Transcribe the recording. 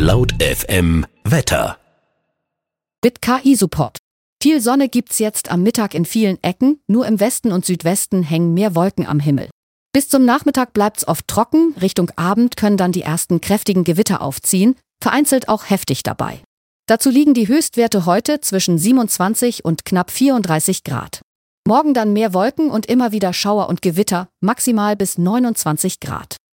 Laut FM Wetter. Mit KI-Support. Viel Sonne gibt's jetzt am Mittag in vielen Ecken, nur im Westen und Südwesten hängen mehr Wolken am Himmel. Bis zum Nachmittag bleibt's oft trocken, Richtung Abend können dann die ersten kräftigen Gewitter aufziehen, vereinzelt auch heftig dabei. Dazu liegen die Höchstwerte heute zwischen 27 und knapp 34 Grad. Morgen dann mehr Wolken und immer wieder Schauer und Gewitter, maximal bis 29 Grad.